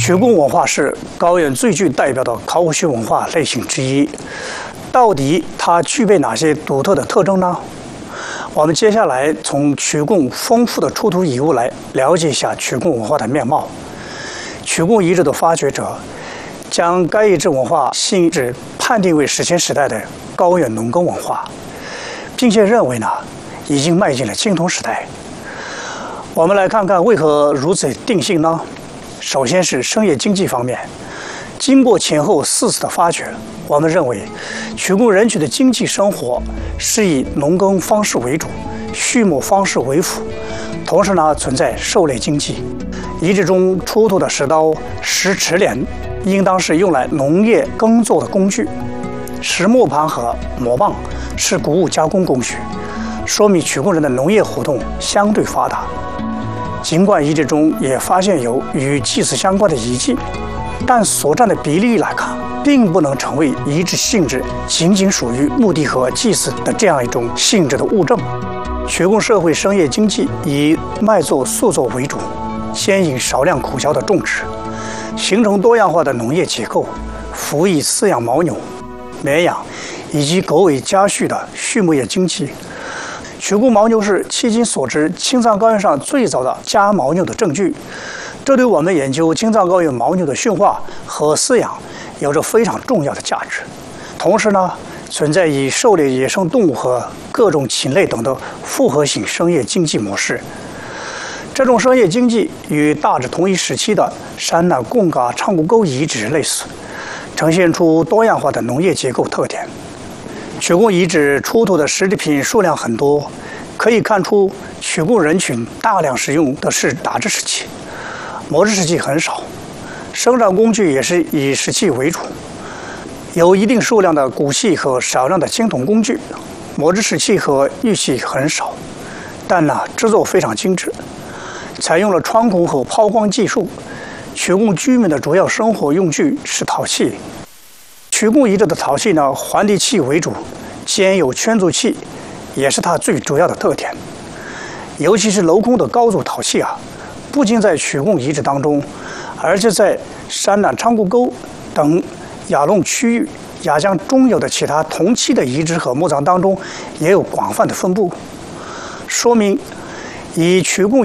曲贡文化是高原最具代表的考古学文化类型之一。到底它具备哪些独特的特征呢？我们接下来从曲贡丰富的出土遗物来了解一下曲贡文化的面貌。曲贡遗址的发掘者将该遗址文化性质判定为史前时代的高原农耕文化，并且认为呢已经迈进了青铜时代。我们来看看为何如此定性呢？首先是商业经济方面，经过前后4次的发掘，我们认为曲贡人群的经济生活是以农耕方式为主，畜牧方式为辅，同时呢存在狩猎经济。遗址中出土的石刀、石齿镰应当是用来农业耕作的工具，石磨盘和磨棒是谷物加工工序，说明曲贡人的农业活动相对发达。尽管遗址中也发现有与祭祀相关的遗迹，但所占的比例来看，并不能成为遗址性质仅仅属于墓地和祭祀的这样一种性质的物证。曲贡社会商业经济以麦作、粟作为主，先引少量苦荞的种植，形成多样化的农业结构，辅以饲养牦牛、绵羊以及狗尾家畜的畜牧业经济。曲贡牦牛是迄今所知青藏高原上最早的家牦牛的证据，这对我们研究青藏高原牦牛的驯化和饲养有着非常重要的价值。同时呢，存在以狩猎野生动物和各种禽类等的复合型商业经济模式。这种商业经济与大致同一时期的山南贡嘎昌古沟遗址类似，呈现出多样化的农业结构特点。曲贡遗址出土的石制品数量很多，可以看出曲贡人群大量使用的是打制石器，磨制石器很少，生产工具也是以石器为主，有一定数量的骨器和少量的青铜工具，磨制石器和玉器很少，但呢制作非常精致，采用了穿孔和抛光技术。曲贡居民的主要生活用具是陶器。曲贡遗址的陶器呢，环地器为主，兼有圈足器，也是它最主要的特点。尤其是镂空的高足陶器啊，不仅在曲贡遗址当中，而且在山南昌古沟等雅砻区域、雅江中游的其他同期的遗址和墓葬当中，也有广泛的分布，说明以曲贡